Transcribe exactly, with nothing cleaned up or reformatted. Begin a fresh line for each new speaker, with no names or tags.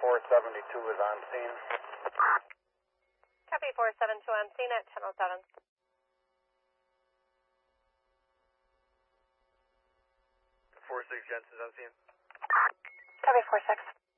four seventy-two is on scene.
Copy four seventy-two on scene at ten oh seven.
four six Jensen's on scene.
Copy four six.